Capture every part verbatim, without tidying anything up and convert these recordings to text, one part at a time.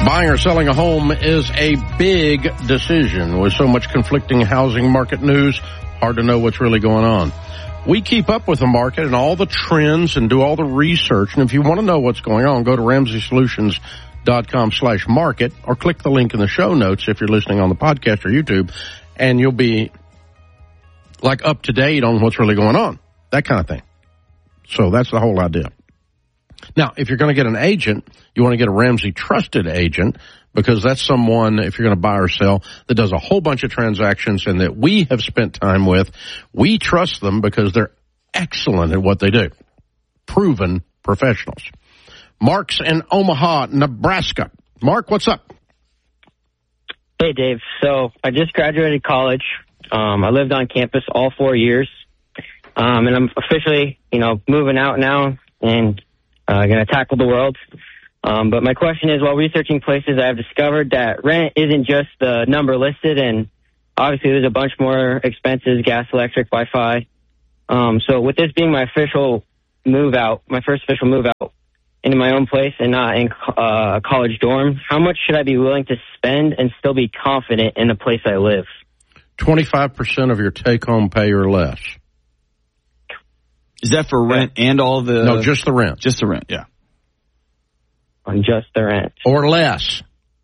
Buying or selling a home is a big decision. With so much conflicting housing market news, hard to know what's really going on. We keep up with the market and all the trends and do all the research. And if you want to know what's going on, go to Ramsey Solutions dot com slash market or click the link in the show notes if you're listening on the podcast or YouTube, and you'll be like up to date on what's really going on, that kind of thing. So that's the whole idea. Now, if you're going to get an agent, you want to get a Ramsey trusted agent, because that's someone, if you're going to buy or sell, that does a whole bunch of transactions and that we have spent time with. We trust them because they're excellent at what they do. Proven professionals. Mark's in Omaha, Nebraska. Mark, what's up? Hey, Dave. So I just graduated college. Um, I lived on campus all four years. Um, and I'm officially, you know, moving out now and uh, going to tackle the world. Um, but my question is, while researching places, I have discovered that rent isn't just the number listed, and obviously there's a bunch more expenses, gas, electric, Wi-Fi. Um, so with this being my official move out, my first official move out into my own place and not in uh, a college dorm, how much should I be willing to spend and still be confident in the place I live? twenty-five percent of your take-home pay or less. Is that for rent and all the... No, just the rent. Just the rent, yeah. On just the rent. Or less.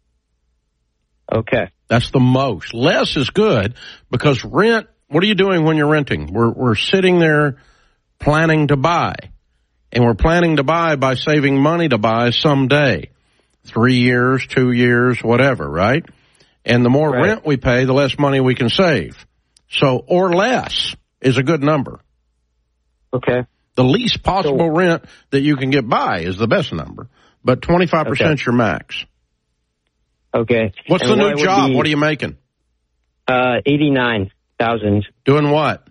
Okay. That's the most. Less is good because rent, what are you doing when you're renting? We're we're sitting there planning to buy. And we're planning to buy by saving money to buy someday. Three years, two years, whatever, right? And the more right. rent we pay, the less money we can save. So, or less is a good number. Okay. The least possible so, rent that you can get by is the best number. But twenty-five percent is okay. Your max. Okay. What's and the new job? Be, what are you making? Uh, eighty-nine thousand. Doing what?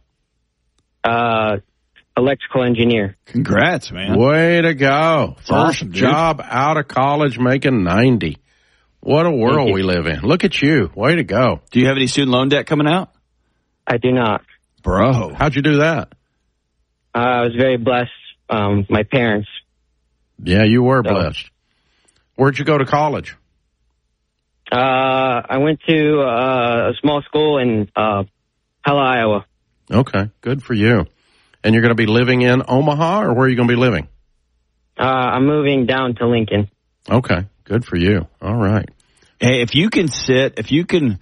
Uh, electrical engineer. Congrats, man. Way to go. First awesome, job out of college making ninety. What a world we live in. Look at you. Way to go. Do you have any student loan debt coming out? I do not. Bro, how'd you do that? Uh, I was very blessed. Um, my parents. Yeah, you were so. blessed. Where'd you go to college? Uh, I went to uh, a small school in uh, Pella, Iowa. Okay, good for you. And you're going to be living in Omaha, or where are you going to be living? Uh, I'm moving down to Lincoln. Okay, good for you. All right. Hey, if you can sit, if you can,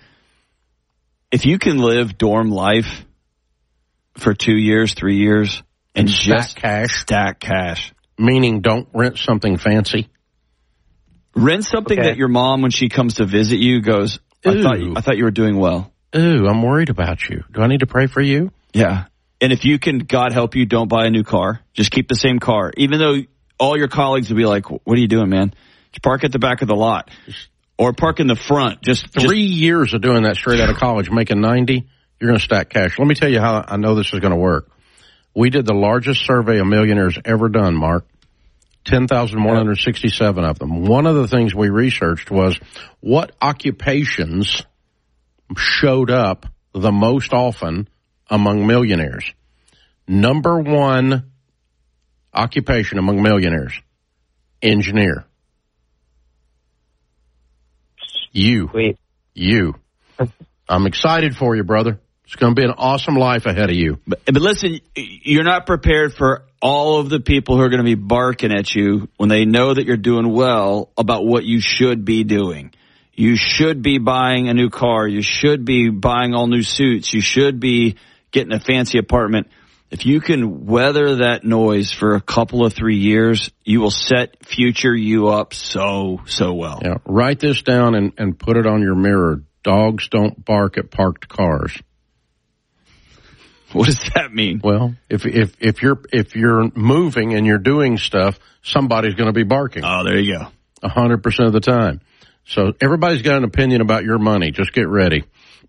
if you can live dorm life for two years, three years, and, and just stack cash, stack cash. Meaning don't rent something fancy. Rent something okay. that your mom, when she comes to visit you, goes, I thought you, I thought you were doing well. Ooh, I'm worried about you. Do I need to pray for you? Yeah. And if you can, God help you, don't buy a new car. Just keep the same car. Even though all your colleagues will be like, what are you doing, man? Just park at the back of the lot. Or park in the front. Just Three just... years of doing that straight out of college, making ninety, you're going to stack cash. Let me tell you how I know this is going to work. We did the largest survey of millionaires ever done, Mark. ten thousand one hundred sixty-seven of them. One of the things we researched was what occupations showed up the most often among millionaires. Number one occupation among millionaires, engineer. You. Wait. You. I'm excited for you, brother. It's going to be an awesome life ahead of you. But, but listen, you're not prepared for all of the people who are going to be barking at you when they know that you're doing well about what you should be doing. You should be buying a new car. You should be buying all new suits. You should be getting a fancy apartment. If you can weather that noise for a couple of three years, you will set future you up so, so well. Yeah, write this down and, and put it on your mirror. Dogs don't bark at parked cars. What does that mean? Well, if if if you're if you're moving and you're doing stuff, somebody's going to be barking. Oh, there you go. A hundred percent of the time. So everybody's got an opinion about your money. Just get ready.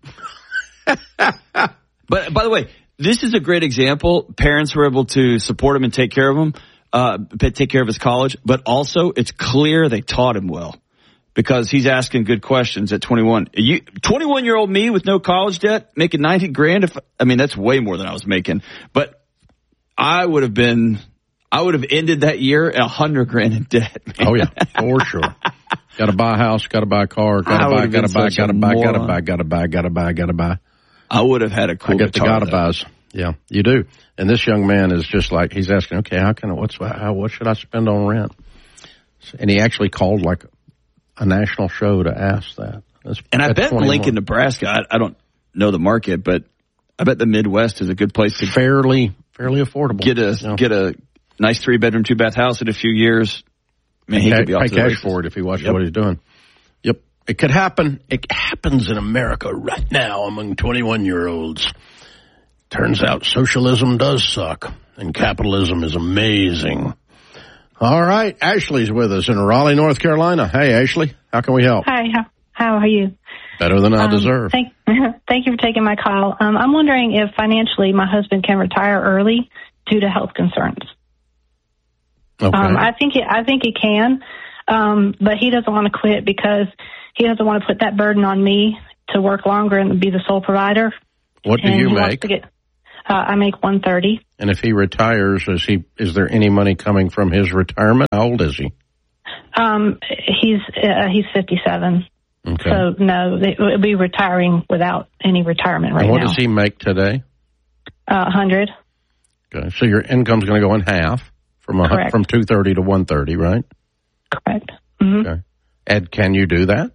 But by the way, this is a great example. Parents were able to support him and take care of him, uh, take care of his college. But also, it's clear they taught him well because he's asking good questions at twenty-one. You, twenty-one-year-old me with no college debt, making ninety grand. If, I mean, that's way more than I was making. But I would have been, I would have ended that year at a hundred grand in debt. Man. Oh yeah, for sure, Got to buy a house, got to buy a car, got to buy, got to buy, got to buy, got to buy, got to buy, got to buy, got to buy. I would have had a cool I get the guitar, gotta buys. Yeah, you do. And this young man is just like, he's asking, okay, how can I, what's, how, what should I spend on rent? And he actually called like a national show to ask that. That's, and I bet twenty-one. Lincoln, Nebraska, I, I don't know the market, but I bet the Midwest is a good place to fairly, fairly affordable. Get a, you know, get a nice three bedroom, two bath house in a few years. I mean, he could be off pay to the cash races. for it if he watches Yep. what he's doing. Yep. It could happen. It happens in America right now among twenty-one-year-olds. Turns out socialism does suck, and capitalism is amazing. All right. Ashley's with us in Raleigh, North Carolina. Hey, Ashley. How can we help? Hi. How, how are you? Better than I um, deserve. Thank, thank you for taking my call. Um, I'm wondering if financially my husband can retire early due to health concerns. Okay. Um, I think he, I think he can, um, but he doesn't want to quit because he doesn't want to put that burden on me to work longer and be the sole provider. What do And you he wants make? to get, uh, I make one thirty. And if he retires, is he? Is there any money coming from his retirement? How old is he? Um, he's uh, he's fifty-seven. Okay. So no, they will be retiring without any retirement right and what now. does he make today? Uh, one hundred. Okay. So your income's going to go in half from a, Correct. from two thirty to one thirty, right? Correct. Mm-hmm. Okay. Ed, can you do that?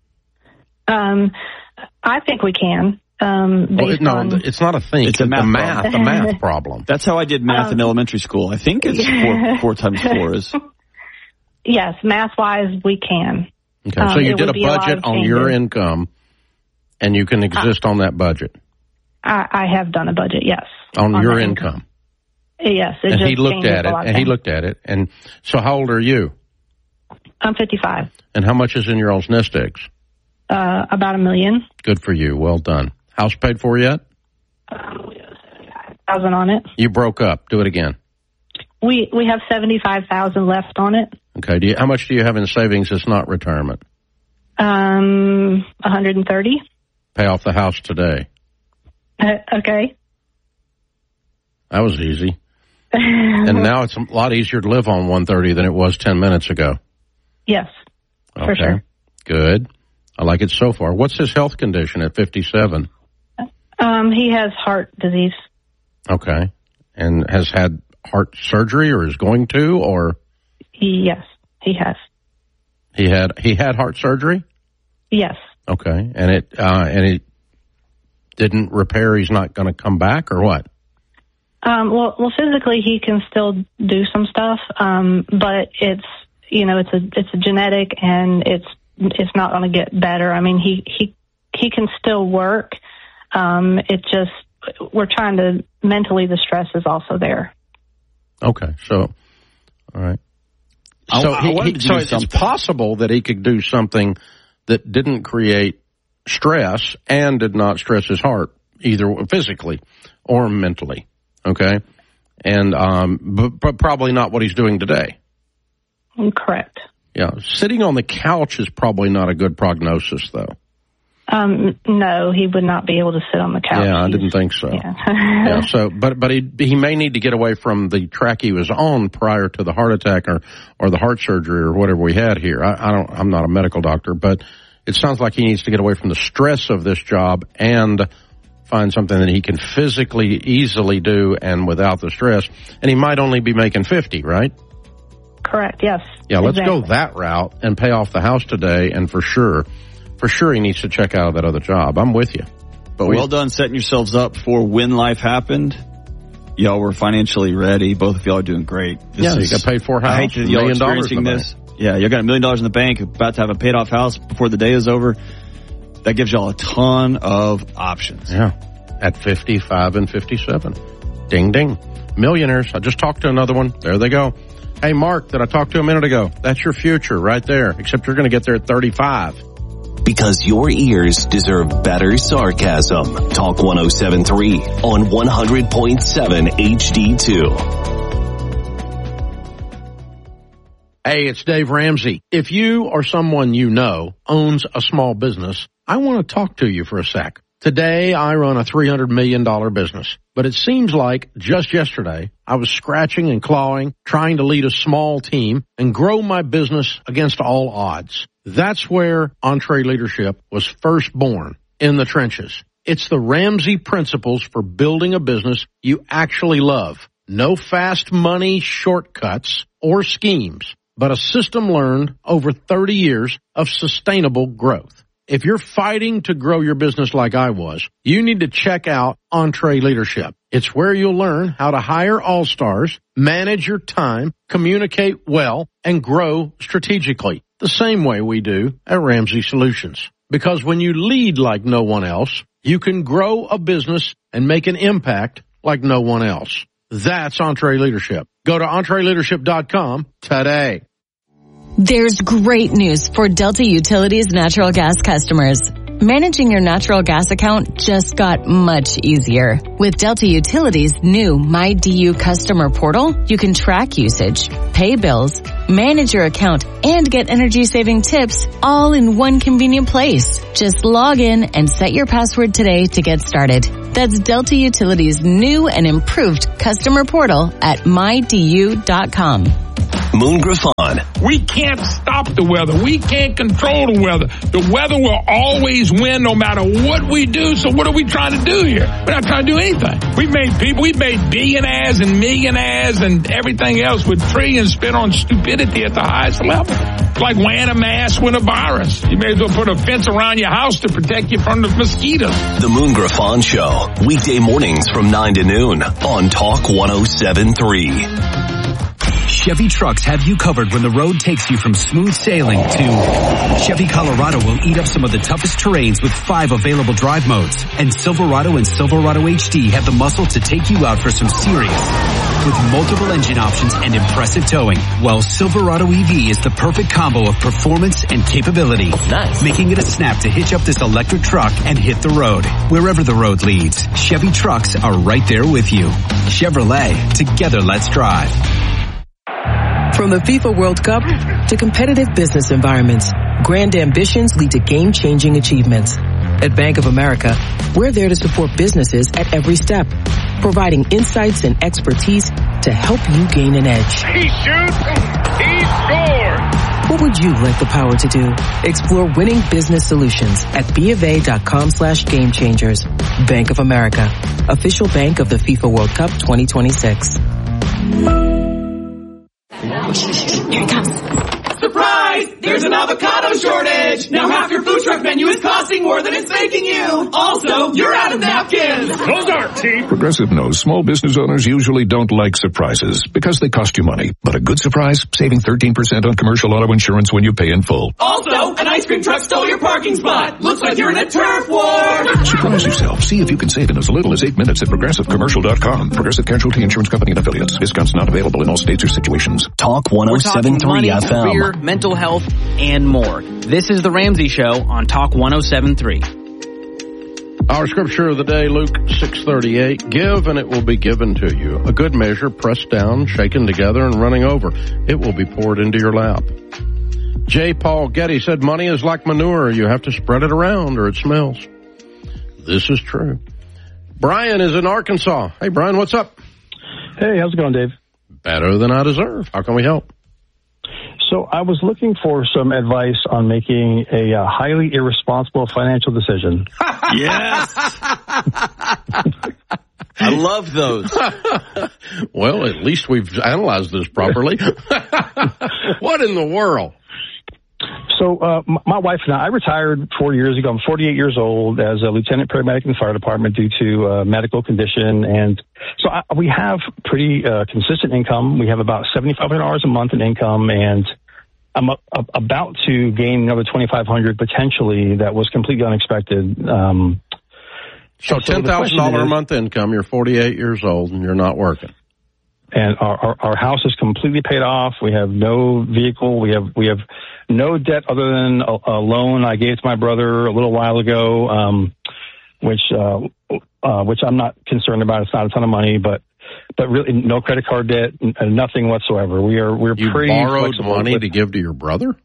Um, I think we can. Um, Well, based no, on, it's not a thing. It's a the math math, the math problem. That's how I did math Um, in elementary school. I think it's four, four times four is. yes, math wise, we can. Okay. Um, So you it did would a be a lot budget of on your changes. income, and you can exist on that budget I, I have done a budget. Yes, on, on your my income. Yes, it And just he looked changes at a it, lot of and he things. looked at it. And so, how old are you? I'm fifty-five. And how much is in your all's nest eggs? Uh, about a million. Good for you. Well done. House paid for yet? Um, thousand on it. You broke up. Do it again. We we have seventy-five thousand left on it. Okay. Do you, how much do you have in savings that's not retirement? Um, one hundred and thirty. Pay off the house today. Uh, okay. That was easy. And now it's a lot easier to live on one thirty than it was ten minutes ago. Yes, Okay. for sure. Good. I like it so far. What's his health condition at fifty-seven? Um, he has heart disease. Okay. And has had heart surgery or is going to, or He, yes, he has. he had, he had heart surgery? Yes. Okay. And it, uh, and it didn't repair. He's not going to come back or what? Um, well, well, physically he can still do some stuff, um, but it's you know it's a it's a genetic and it's it's not going to get better. I mean, he he he can still work. Um, it just we're trying to mentally the stress is also there. Okay. So, all right. I- So, I he, wanted he, to so do it's something. possible that he could do something that didn't create stress and did not stress his heart, either physically or mentally. Okay. And, um, but, but probably not what he's doing today. Correct. Yeah. Sitting on the couch is probably not a good prognosis, though. Um, no, he would not be able to sit on the couch. Yeah, I He's- didn't think so. Yeah. Yeah, so, but, but he, he may need to get away from the track he was on prior to the heart attack or, or the heart surgery or whatever we had here. I, I don't, I'm not a medical doctor, but it sounds like he needs to get away from the stress of this job and find something that he can physically easily do and without the stress. And he might only be making fifty, right? Correct. Yes. Yeah, let's exactly. go that route and pay off the house today. And for sure, for sure he needs to check out of that other job. I'm with you. But well done setting yourselves up for when life happened. Y'all were financially ready. Both of y'all are doing great. This Yeah, you is- got paid for a I house, hate that a y'all million dollars in experiencing the this. Yeah, you got a million dollars in the bank, about to have a paid off house before the day is over. That gives y'all a ton of options. Yeah, at fifty-five and fifty-seven. Ding, ding. Millionaires. I just talked to another one. There they go. Hey, Mark, that I talked to a minute ago. That's your future right there, except you're going to get there at thirty-five. Because your ears deserve better sarcasm. Talk one oh seven point three on one hundred point seven H D two. Hey, it's Dave Ramsey. If you or someone you know owns a small business, I want to talk to you for a sec. Today, I run a three hundred million dollars business, but it seems like just yesterday, I was scratching and clawing, trying to lead a small team and grow my business against all odds. That's where EntreLeadership was first born, in the trenches. It's the Ramsey principles for building a business you actually love. No fast money shortcuts or schemes, but a system learned over thirty years of sustainable growth. If you're fighting to grow your business like I was, you need to check out EntreLeadership. It's where you'll learn how to hire all-stars, manage your time, communicate well, and grow strategically, the same way we do at Ramsey Solutions. Because when you lead like no one else, you can grow a business and make an impact like no one else. That's EntreLeadership. Go to Entre Leadership dot com today. There's great news for Delta Utilities natural gas customers. Managing your natural gas account just got much easier. With Delta Utilities' new MyDU customer portal, you can track usage, pay bills, manage your account, and get energy-saving tips all in one convenient place. Just log in and set your password today to get started. That's Delta Utilities' new and improved customer portal at my d u dot com. Moon Griffon. We can't stop the weather. We can't control the weather. The weather will always win no matter what we do. So what are we trying to do here? We're not trying to do anything. We've made people, we've made billionaires and millionaires and everything else with trillions spent on stupidity at the highest level. It's like wearing a mask with a virus. You may as well put a fence around your house to protect you from the mosquitoes. The Moon Griffon Show. Weekday mornings from nine to noon on Talk one oh seven point three. Chevy trucks have you covered when the road takes you from smooth sailing to Chevy Colorado will eat up some of the toughest terrains with five available drive modes. And Silverado and Silverado H D have the muscle to take you out for some serious with multiple engine options and impressive towing. While Silverado E V is the perfect combo of performance and capability. Nice. Making it a snap to hitch up this electric truck and hit the road. Wherever the road leads, Chevy trucks are right there with you. Chevrolet, together let's drive. From the FIFA World Cup to competitive business environments, grand ambitions lead to game-changing achievements. At Bank of America, we're there to support businesses at every step, providing insights and expertise to help you gain an edge. He shoots, he scores. What would you like the power to do? Explore winning business solutions at BofA.com slash game changers. Bank of America, official bank of the FIFA World Cup twenty twenty-six. Here it comes. Surprise! There's an avocado shortage! Now half your food truck menu is costing more than it's making you! Also, you're out of napkins! Those aren't cheap! Progressive knows small business owners usually don't like surprises because they cost you money. But a good surprise, saving thirteen percent on commercial auto insurance when you pay in full. Also, an ice cream truck stole your parking spot! Looks like you're in a turf war! Surprise yourself. See if you can save in as little as eight minutes at Progressive Commercial dot com. Progressive Casualty Insurance Company and Affiliates. Discounts not available in all states or situations. Talk one oh seven point three F M. Career, mental health, and more. This is The Ramsey Show on Talk one oh seven point three. Our scripture of the day, Luke six thirty-eight. Give and it will be given to you. A good measure, pressed down, shaken together, and running over. It will be poured into your lap. J. Paul Getty said, money is like manure. You have to spread it around or it smells. This is true. Brian is in Arkansas. Hey, Brian, what's up? Hey, how's it going, Dave? Better than I deserve. How can we help? So I was looking for some advice on making a uh, highly irresponsible financial decision. Yes. I love those. Well, at least we've analyzed this properly. What in the world? So uh, my wife and I, I retired four years ago. I'm forty-eight years old as a lieutenant paramedic in the fire department due to a medical condition. And so I, we have pretty uh, consistent income. We have about seventy-five hundred dollars a month in income, and I'm a, a, about to gain another twenty-five hundred dollars potentially that was completely unexpected. Um, so ten thousand dollars a month income, you're forty-eight years old, and you're not working. And our, our, our house is completely paid off. We have no vehicle. We have we have no debt other than a, a loan I gave to my brother a little while ago, um, which uh, uh, which I'm not concerned about. It's not a ton of money, but but really no credit card debt, nothing whatsoever. We are we're you pretty borrowed flexible money with, to give to your brother?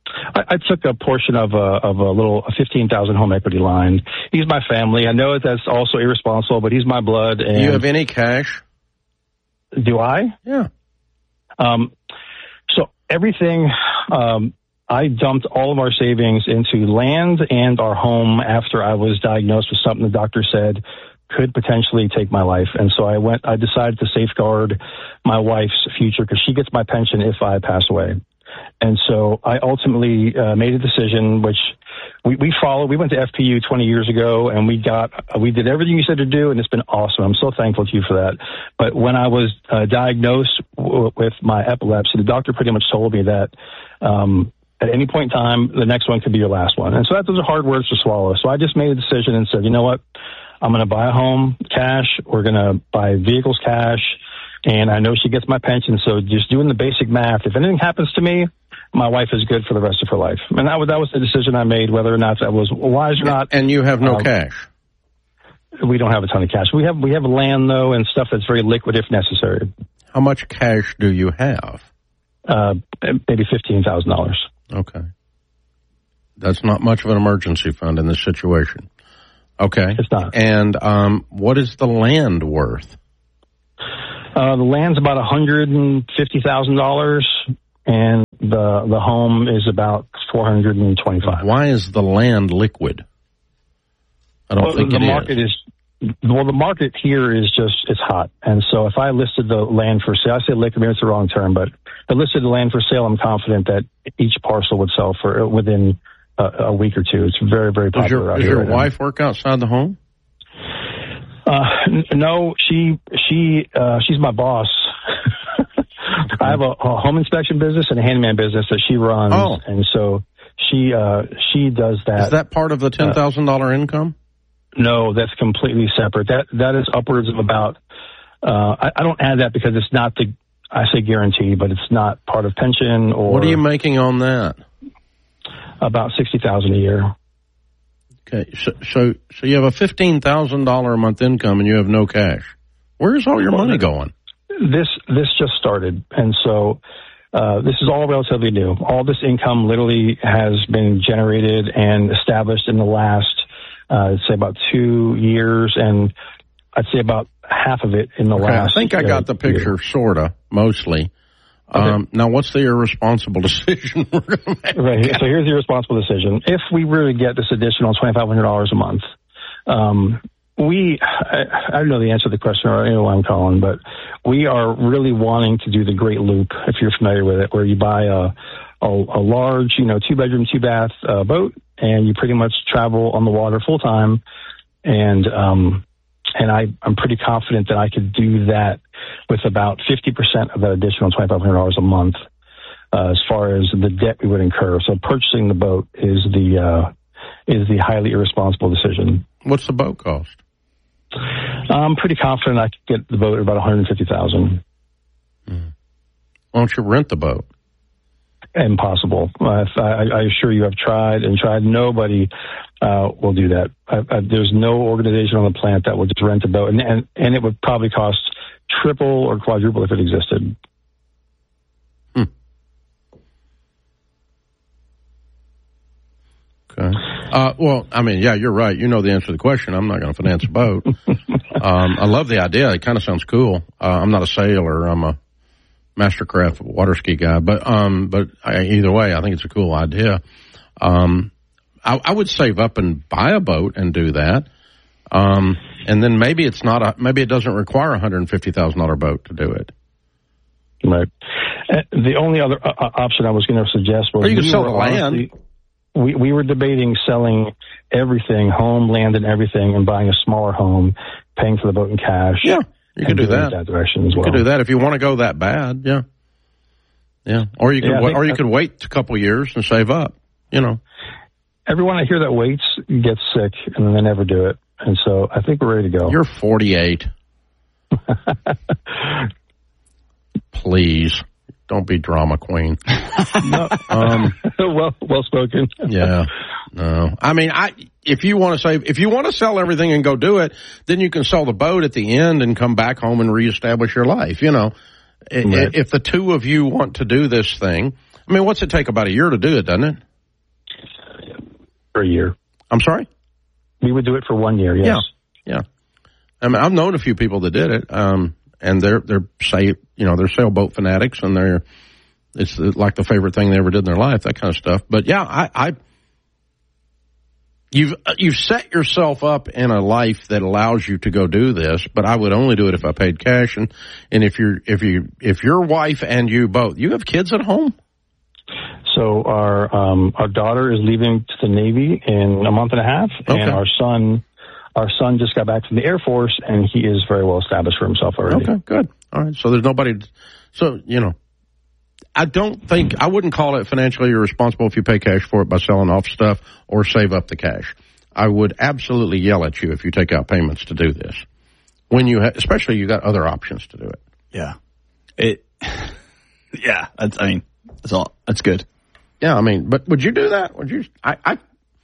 I, I took a portion of a, of a little a fifteen thousand home equity line. He's my family. I know that that's also irresponsible, but he's my blood. And do you have any cash? Do I? Yeah. Um, so everything, um, I dumped all of our savings into land and our home after I was diagnosed with something the doctor said could potentially take my life. And so I went, I decided to safeguard my wife's future because she gets my pension if I pass away. And so I ultimately uh, made a decision, which we, we followed. We went to F P U twenty years ago, and we got we did everything you said to do, and it's been awesome. I'm so thankful to you for that. But when I was uh, diagnosed w- with my epilepsy, the doctor pretty much told me that um, at any point in time, the next one could be your last one. And so that those are hard words to swallow. So I just made a decision and said, you know what? I'm going to buy a home cash. We're going to buy vehicles cash. And I know she gets my pension, so just doing the basic math, if anything happens to me, my wife is good for the rest of her life. And that was, that was the decision I made, whether or not that was wise or not. And you have no um, cash? We don't have a ton of cash. We have we have land, though, and stuff that's very liquid if necessary. How much cash do you have? Uh, maybe fifteen thousand dollars. Okay. That's not much of an emergency fund in this situation. Okay. It's not. And um, what is the land worth? Uh, the land's about one hundred fifty thousand dollars, and the the home is about four hundred twenty-five thousand dollars. Why is the land liquid? I don't well, think the it market is. is. Well, the market here is just, it's hot. And so if I listed the land for sale, I say liquid, maybe it's the wrong term, but if I listed the land for sale, I'm confident that each parcel would sell for within a, a week or two. It's very, very popular. Does your, out does here your right wife now. work outside the home? Uh, n- no, she, she, uh, she's my boss. I have a, a home inspection business and a handyman business that she runs. Oh. And so she, uh, she does that. Is that part of the ten thousand dollars uh, income? No, that's completely separate. That, that is upwards of about, uh, I, I don't add that because it's not the, I say guarantee, but it's not part of pension or. What are you making on that? About sixty thousand dollars a year. Okay, so so, so you have a fifteen thousand dollars a month income and you have no cash. Where's all your well, money going? This this just started, and so uh, this is all relatively new. All this income literally has been generated and established in the last, uh, I'd say, about two years, and I'd say about half of it in the okay, last. I think I got uh, the picture, sorta, mostly. Okay. Um, now, what's the irresponsible decision we're going to make? Right. So here's the irresponsible decision. If we really get this additional twenty-five hundred dollars a month, um, we, I, I don't know the answer to the question, or I don't know why I'm calling, but we are really wanting to do the Great Loop, if you're familiar with it, where you buy a, a, a large, you know, two bedroom, two bath uh, boat, and you pretty much travel on the water full time. And, um, and I, I'm pretty confident that I could do that with about fifty percent of that additional twenty-five hundred dollars a month, uh, as far as the debt we would incur. So purchasing the boat is the, uh, is the highly irresponsible decision. What's the boat cost? I'm pretty confident I could get the boat at about one hundred fifty thousand dollars. Mm. Why don't you rent the boat? Impossible. Uh, I, I assure you, I've tried and tried. Nobody uh, will do that. I, I, there's no organization on the planet that will just rent a boat, and, and and it would probably cost triple or quadruple if it existed. Hmm. Okay. Uh, well, I mean, yeah, you're right. You know the answer to the question. I'm not going to finance a boat. um, I love the idea. It kind of sounds cool. Uh, I'm not a sailor. I'm a Mastercraft water ski guy, but um, but I, either way, I think it's a cool idea. Um, I, I would save up and buy a boat and do that. Um, and then maybe it's not a, maybe it doesn't require a one hundred fifty thousand dollars boat to do it. Right. Uh, the only other uh, option I was going to suggest was or you could we sell the land. Honestly, we we were debating selling everything, home, land, and everything, and buying a smaller home, paying for the boat in cash. Yeah. You could do that. that direction as well. You could do that if you want to go that bad. Yeah. Yeah. Or you could, yeah, wa- or you could wait a couple years and save up, you know. Everyone I hear that waits gets sick and then they never do it. And so I think we're ready to go. You're forty-eight. Please. Don't be drama queen. No. um, well, well spoken. Yeah. No. I mean, I, if you want to save, if you want to sell everything and go do it, then you can sell the boat at the end and come back home and reestablish your life. You know, right. If the two of you want to do this thing, I mean, what's it take? About a year to do it, doesn't it? For a year. I'm sorry? We would do it for one year, yes. Yeah, yeah. I mean, I've known a few people that did it, um, and they're they're say you know they're sailboat fanatics, and they're it's like the favorite thing they ever did in their life, that kind of stuff. But yeah, I, I you've you've set yourself up in a life that allows you to go do this. But I would only do it if I paid cash, and and if you're if you if your wife and you both, you have kids at home. So our um, our daughter is leaving to the Navy in a month and a half, Okay. and our son our son just got back from the Air Force, and he is very well established for himself already. Okay, good. All right, so there's nobody. So you know, I don't think I wouldn't call it financially irresponsible if you pay cash for it by selling off stuff or save up the cash. I would absolutely yell at you if you take out payments to do this. When you, ha- especially, you got other options to do it. Yeah, it. Yeah, that's, I mean, that's all. That's good. Yeah, I mean, but would you do that? Would you? I, I,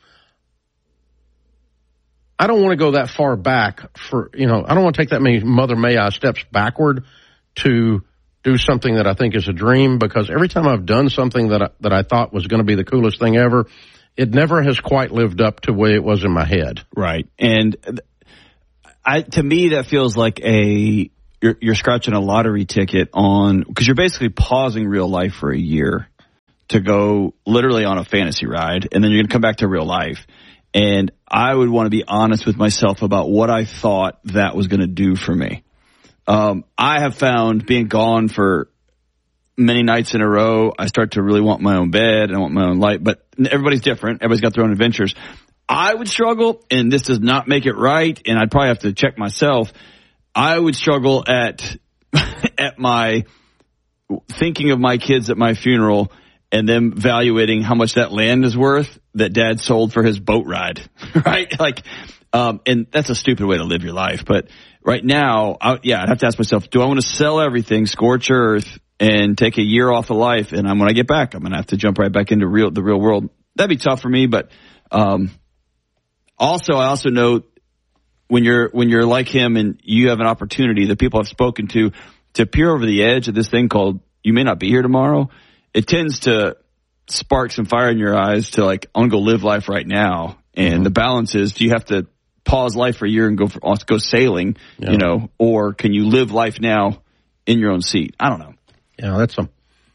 I don't want to go that far back for, you know, I don't want to take that many Mother May I steps backward to do something that I think is a dream, because every time I've done something that I, that I thought was going to be the coolest thing ever, it never has quite lived up to the way it was in my head. Right. And I, to me, that feels like a, you're, you're scratching a lottery ticket on, because you're basically pausing real life for a year to go literally on a fantasy ride, and then you're going to come back to real life. And I would want to be honest with myself about what I thought that was going to do for me. Um, I have found being gone for many nights in a row, I start to really want my own bed and I want my own light, but everybody's different. Everybody's got their own adventures. I would struggle, and this does not make it right, and I'd probably have to check myself. I would struggle at, at my thinking of my kids at my funeral and them evaluating how much that land is worth that Dad sold for his boat ride, right? Like, um, and that's a stupid way to live your life. But right now, I, yeah, I'd have to ask myself, do I want to sell everything, scorch earth, and take a year off of life? And I'm, when I get back, I'm going to have to jump right back into real, the real world. That'd be tough for me. But, um, also, I also know when you're, when you're like him and you have an opportunity, the people I've spoken to, to peer over the edge of this thing called, you may not be here tomorrow. It tends to spark some fire in your eyes to, like, I want to go live life right now. And mm-hmm. the balance is, do you have to pause life for a year and go for, go sailing, yeah. you know, or can you live life now in your own seat? I don't know. Yeah, that's a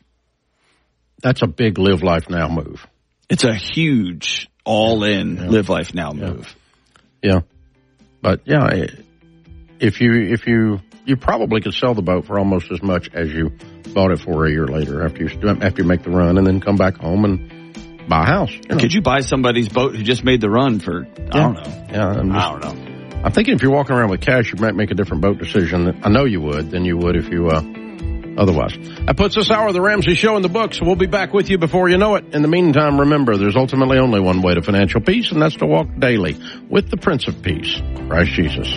that's a big live life now move. It's a huge all in yeah. live life now yeah. move. Yeah, but yeah, if you if you you probably could sell the boat for almost as much as you bought it for a year later after you after you make the run, and then come back home and buy a house. You know? Could you buy somebody's boat who just made the run for I yeah. don't know? Yeah, I'm just, I don't know. I'm thinking if you're walking around with cash, you might make a different boat decision. I know you would than you would if you. Uh, Otherwise, that puts this hour of the Ramsey Show in the books. We'll be back with you before you know it. In the meantime, remember, there's ultimately only one way to financial peace, and that's to walk daily with the Prince of Peace, Christ Jesus.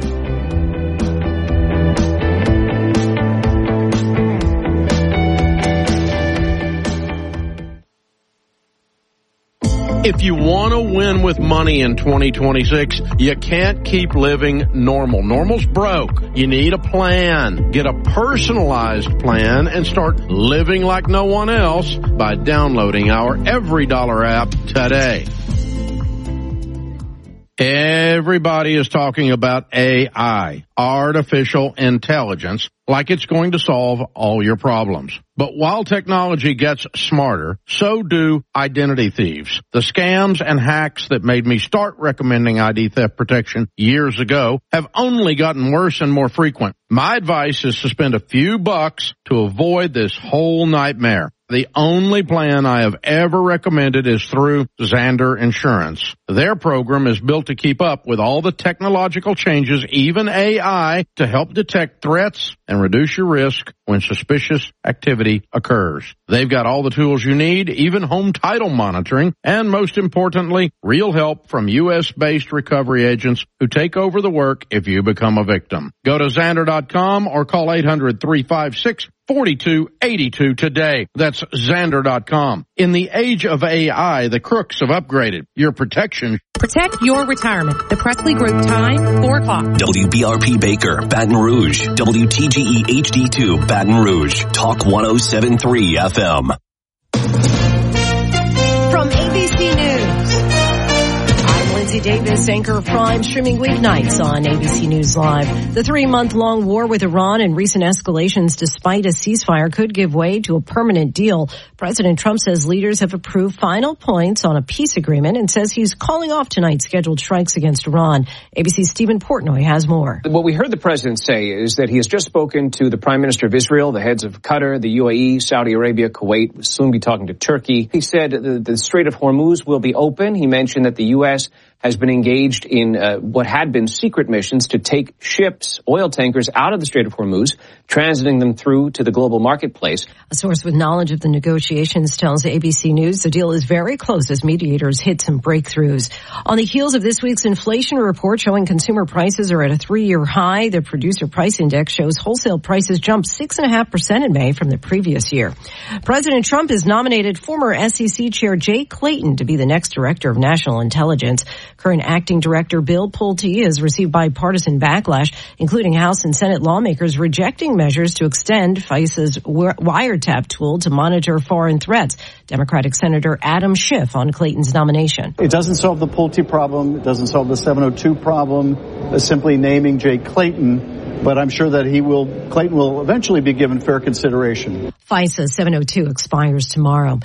If you want to win with money in twenty twenty-six, you can't keep living normal. Normal's broke. You need a plan. Get a personalized plan and start living like no one else by downloading our Every Dollar app today. Everybody is talking about A I, artificial intelligence, like it's going to solve all your problems. But while technology gets smarter, so do identity thieves. The scams and hacks that made me start recommending I D theft protection years ago have only gotten worse and more frequent. My advice is to spend a few bucks to avoid this whole nightmare. The only plan I have ever recommended is through Zander Insurance. Their program is built to keep up with all the technological changes, even A I, to help detect threats and reduce your risk when suspicious activity occurs. They've got all the tools you need, even home title monitoring, and most importantly, real help from U S-based recovery agents who take over the work if you become a victim. Go to Zander dot com or call eight hundred, three five six, four two eight two today. That's Zander dot com. In the age of A I, the crooks have upgraded. Your protection. Protect your retirement. The Presley Group time, four o'clock. W B R P Baker, Baton Rouge. W T G E H D two, Baton Rouge. Talk one oh seven point three F M. Mackenzie Davis, anchor of Prime, streaming weeknights on A B C News Live. The three-month-long war with Iran and recent escalations despite a ceasefire could give way to a permanent deal. President Trump says leaders have approved final points on a peace agreement and says he's calling off tonight's scheduled strikes against Iran. A B C's Stephen Portnoy has more. What we heard the president say is that he has just spoken to the Prime Minister of Israel, the heads of Qatar, the U A E, Saudi Arabia, Kuwait, will soon be talking to Turkey. He said the, the Strait of Hormuz will be open. He mentioned that the U S has been engaged in uh, what had been secret missions to take ships, oil tankers, out of the Strait of Hormuz, transiting them through to the global marketplace. A source with knowledge of the negotiations tells A B C News the deal is very close as mediators hit some breakthroughs. On the heels of this week's inflation report showing consumer prices are at a three-year high, the Producer Price Index shows wholesale prices jumped six point five percent in May from the previous year. President Trump has nominated former S E C Chair Jay Clayton to be the next Director of National Intelligence. Current Acting Director Bill Pulte has received bipartisan backlash, including House and Senate lawmakers rejecting measures to extend FISA's wiretap tool to monitor foreign threats. Democratic Senator Adam Schiff on Clayton's nomination. It doesn't solve the Pulte problem. It doesn't solve the seven oh two problem. Uh, simply naming Jay Clayton. But I'm sure that he will, Clayton will eventually be given fair consideration. FISA seven oh two expires tomorrow.